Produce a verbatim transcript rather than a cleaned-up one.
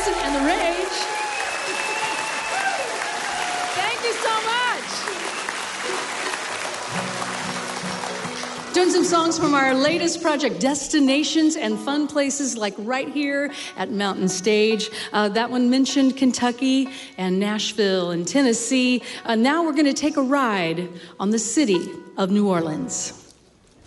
Susan and the Rage. Thank you so much. Doing some songs from our latest project, Destinations and Fun Places, like right here at Mountain Stage. Uh, that one mentioned Kentucky and Nashville and Tennessee. Uh, now we're going to take a ride on the city of New Orleans.